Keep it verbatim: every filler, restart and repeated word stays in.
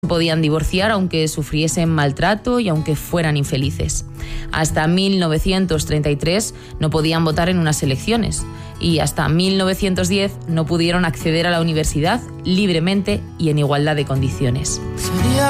podían divorciar aunque sufriesen maltrato y aunque fueran infelices. Hasta mil novecientos treinta y tres no podían votar en unas elecciones y hasta mil novecientos diez no pudieron acceder a la universidad libremente y en igualdad de condiciones. Sería